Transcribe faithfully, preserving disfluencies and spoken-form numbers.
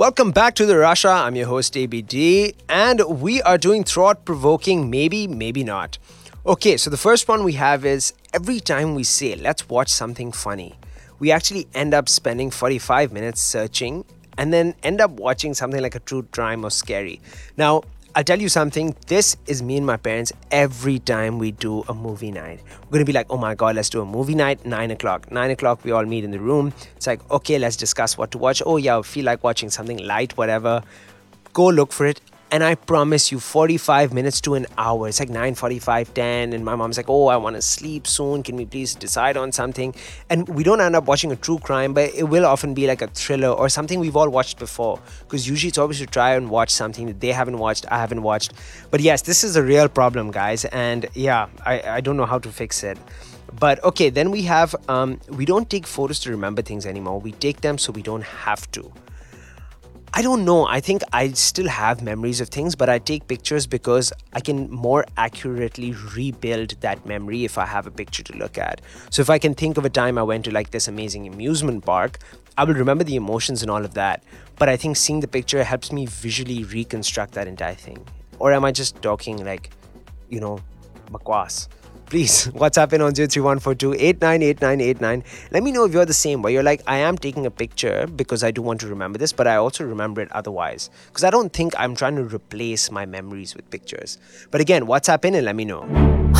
Welcome back to the Rasha. I'm your host A B D, and we are doing thought-provoking, maybe, maybe not. Okay, so the first one we have is every time we say, let's watch something funny, we actually end up spending forty-five minutes searching and then end up watching something like a true crime or scary. Now, I'll tell you something, this is me and my parents every time we do a movie night. We're going to be like, oh my God, let's do a movie night, nine o'clock. nine o'clock, we all meet in the room. It's like, okay, let's discuss what to watch. Oh yeah, I feel like watching something light, whatever. Go look for it. And I promise you, forty-five minutes to an hour. It's like nine forty-five, ten. And my mom's like, oh, I want to sleep soon. Can we please decide on something? And we don't end up watching a true crime, but it will often be like a thriller or something we've all watched before. Because usually it's always to try and watch something that they haven't watched, I haven't watched. But yes, this is a real problem, guys. And yeah, I, I don't know how to fix it. But okay, then we have, um, we don't take photos to remember things anymore. We take them so we don't have to. I don't know. I think I still have memories of things, but I take pictures because I can more accurately rebuild that memory if I have a picture to look at. So if I can think of a time I went to like this amazing amusement park, I will remember the emotions and all of that. But I think seeing the picture helps me visually reconstruct that entire thing. Or am I just talking like, you know, bakwas? Please, WhatsApp in on zero three one four two eight nine eight nine eight nine. Let me know if you're the same, where you're like, I am taking a picture because I do want to remember this, but I also remember it otherwise. Because I don't think I'm trying to replace my memories with pictures. But again, WhatsApp in and let me know.